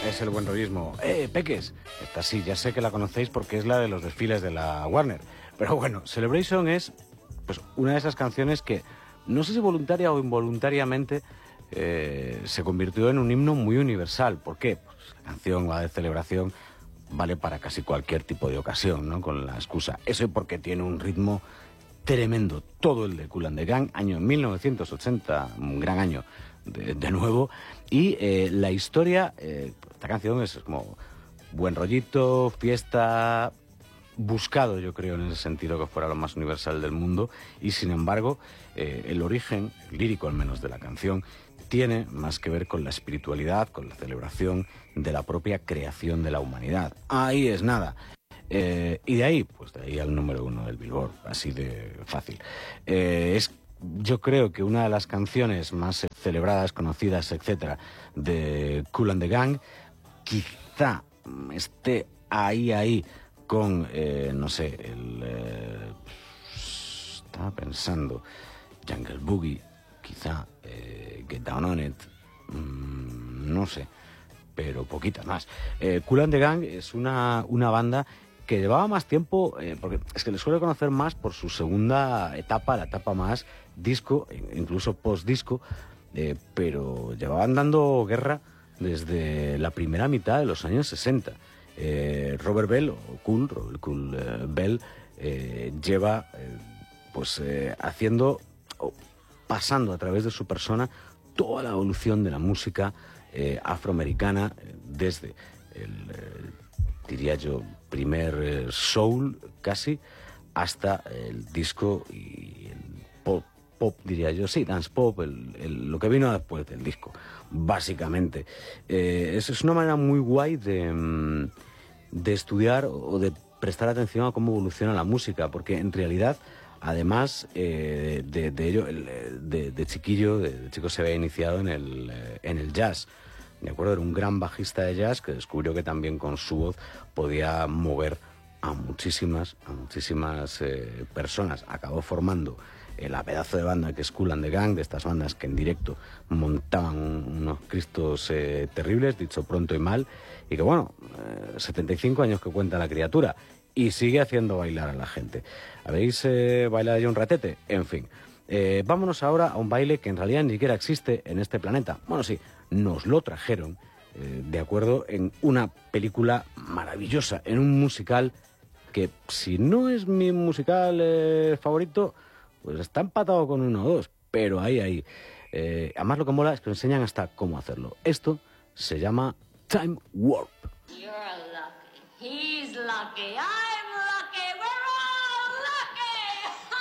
es el buen rollismo. Peques, esta sí, ya sé que la conocéis porque es la de los desfiles de la Warner. Pero bueno, Celebration es pues una de esas canciones que, no sé si voluntaria o involuntariamente, se convirtió en un himno muy universal. ¿Por qué? Pues la canción va de celebración, vale para casi cualquier tipo de ocasión, ¿no? Con la excusa. Eso y porque tiene un ritmo tremendo, todo el de Kool and the Gang, año 1980, un gran año de nuevo, y la historia, esta canción es como buen rollito, fiesta, buscado yo creo en ese sentido que fuera lo más universal del mundo, y sin embargo el origen, el lírico al menos de la canción, tiene más que ver con la espiritualidad, con la celebración de la propia creación de la humanidad. Ahí es nada. Y de ahí, pues de ahí al número 1 del Billboard, así de fácil. Es, yo creo que una de las canciones más celebradas, conocidas, etcétera, de Kool and the Gang, quizá esté ahí con, no sé, estaba pensando, Jungle Boogie, quizá, Get Down on It, no sé, pero poquitas más. Kool and the Gang es una banda que llevaba más tiempo, porque es que le suele conocer más por su segunda etapa, la etapa más disco, incluso post-disco, pero llevaban dando guerra desde la primera mitad de los años 60. Robert Bell, Robert Cool Bell, lleva haciendo, pasando a través de su persona toda la evolución de la música afroamericana, desde diría yo, primer soul casi, hasta el disco y el pop, diría yo, sí, dance pop, lo que vino después del disco, básicamente. Es una manera muy guay de estudiar o de prestar atención a cómo evoluciona la música, porque en realidad, además de ello, de chico se había iniciado en el jazz. De acuerdo, era un gran bajista de jazz que descubrió que también con su voz podía mover a muchísimas personas. Acabó formando la pedazo de banda que es Kool and the Gang, de estas bandas que en directo montaban unos cristos terribles, dicho pronto y mal, y que bueno, 75 años que cuenta la criatura y sigue haciendo bailar a la gente. ¿Habéis bailado ya un ratete? En fin. Vámonos ahora a un baile que en realidad ni siquiera existe en este planeta. Bueno, sí, nos lo trajeron, de acuerdo, en una película maravillosa, en un musical que, si no es mi musical favorito, pues está empatado con uno o dos, pero ahí. Además lo que mola es que nos enseñan hasta cómo hacerlo. Esto se llama Time Warp. You're lucky. He's lucky. I'm lucky.